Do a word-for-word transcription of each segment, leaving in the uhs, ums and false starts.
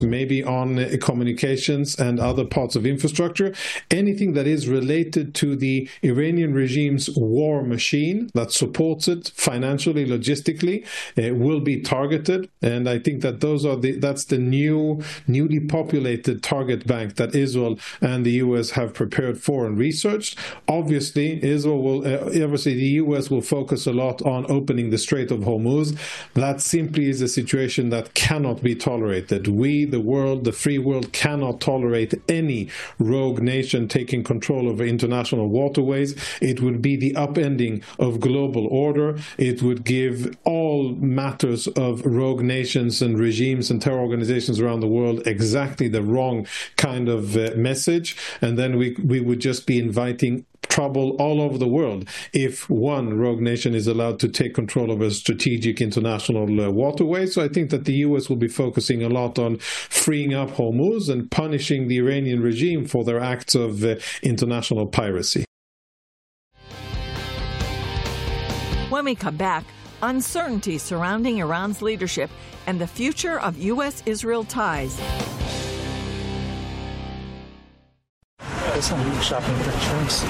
maybe on uh, communications and other parts of infrastructure. Anything that is related to the Iranian regime's war machine that supports it financially, logistically, uh, will be targeted. And I think that those are the that's the new, newly populated target bank that Israel and the U S have prepared for and researched. Obviously, Israel will, uh, obviously the U S will focus a lot on opening the Strait of Hormuz. That simply is a situation that cannot be tolerated. We, the world, the free world, cannot tolerate any rogue nation taking control over international waterways. It would be the upending of global order. It would give all matters of rogue nations and regimes and terror organizations around the world exactly the wrong kind of uh, message. And then we, we would just be inviting trouble all over the world if one rogue nation is allowed to take control of a strategic international uh, waterway. So I think that the U S will be focusing a lot on freeing up Hormuz and punishing the Iranian regime for their acts of uh, international piracy. When we come back, uncertainty surrounding Iran's leadership and the future of U S Israel ties. I'm shopping for insurance.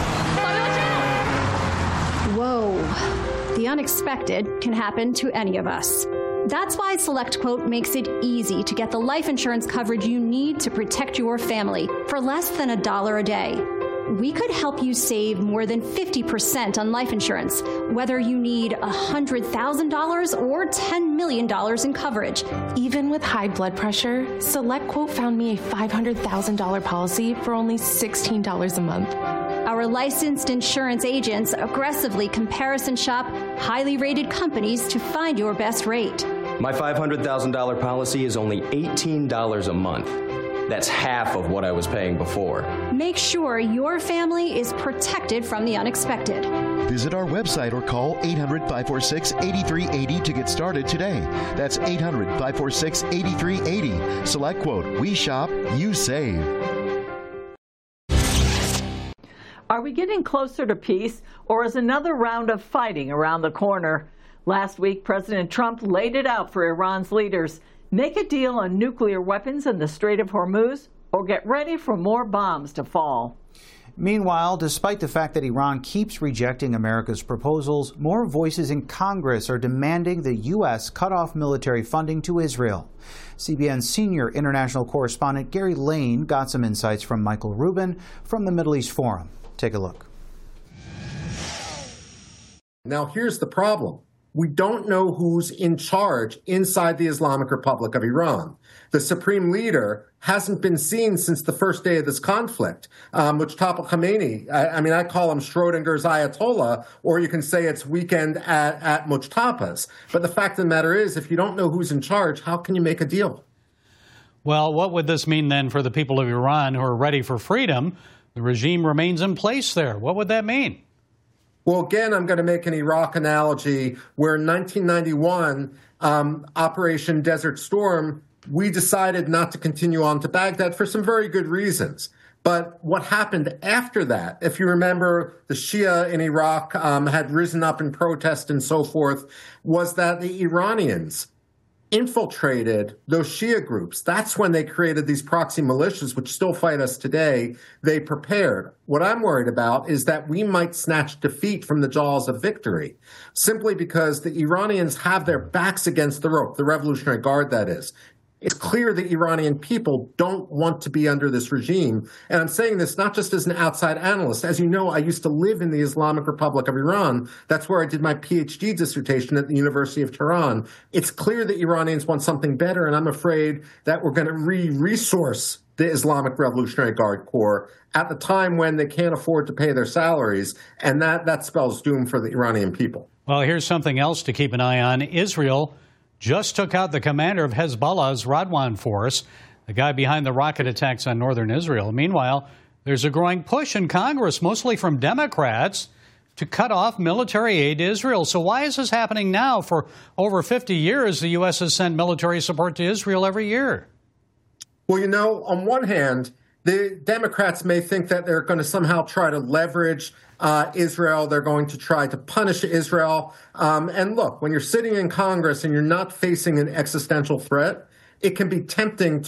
Whoa. The unexpected can happen to any of us. That's why SelectQuote makes it easy to get the life insurance coverage you need to protect your family for less than a dollar a day. We could help you save more than fifty percent on life insurance, whether you need one hundred thousand dollars or ten million dollars in coverage. Even with high blood pressure, SelectQuote found me a five hundred thousand dollars policy for only sixteen dollars a month. Our licensed insurance agents aggressively comparison shop highly rated companies to find your best rate. My five hundred thousand dollars policy is only eighteen dollars a month. That's half of what I was paying before. Make sure your family is protected from the unexpected. Visit our website or call eight hundred, five four six, eight three eight zero to get started today. That's eight hundred, five four six, eight three eight zero. SelectQuote. We shop, you save. Are we getting closer to peace, or is another round of fighting around the corner? Last week, President Trump laid it out for Iran's leaders. Make a deal on nuclear weapons in the Strait of Hormuz, or get ready for more bombs to fall. Meanwhile, despite the fact that Iran keeps rejecting America's proposals, more voices in Congress are demanding the U S cut off military funding to Israel. C B N's senior international correspondent Gary Lane got some insights from Michael Rubin from the Middle East Forum. Take a look. Now, here's the problem. We don't know who's in charge inside the Islamic Republic of Iran. The supreme leader hasn't been seen since the first day of this conflict. Um, Mujtaba Khamenei, I, I mean, I call him Schrodinger's Ayatollah, or you can say it's weekend at, at Mujtaba's. But the fact of the matter is, if you don't know who's in charge, how can you make a deal? Well, what would this mean then for the people of Iran who are ready for freedom? The regime remains in place there. What would that mean? Well, again, I'm going to make an Iraq analogy where in nineteen ninety-one, um, Operation Desert Storm, we decided not to continue on to Baghdad for some very good reasons. But what happened after that, if you remember, the Shia in Iraq um, had risen up in protest and so forth, was that the Iranians infiltrated those Shia groups. That's when they created these proxy militias, which still fight us today. They prepared. What I'm worried about is that we might snatch defeat from the jaws of victory, simply because the Iranians have their backs against the rope, the Revolutionary Guard, that is. It's clear the Iranian people don't want to be under this regime. And I'm saying this not just as an outside analyst. As you know, I used to live in the Islamic Republic of Iran. That's where I did my PhD dissertation at the University of Tehran. It's clear the Iranians want something better, and I'm afraid that we're going to re-resource the Islamic Revolutionary Guard Corps at the time when they can't afford to pay their salaries, and that, that spells doom for the Iranian people. Well, here's something else to keep an eye on. Israel just took out the commander of Hezbollah's Radwan force, the guy behind the rocket attacks on northern Israel. Meanwhile, there's a growing push in Congress, mostly from Democrats, to cut off military aid to Israel. So why is this happening now? For over fifty years, the U S has sent military support to Israel every year. Well, you know, on one hand, the Democrats may think that they're going to somehow try to leverage Uh, Israel. They're going to try to punish Israel. Um, and look, when you're sitting in Congress and you're not facing an existential threat, it can be tempting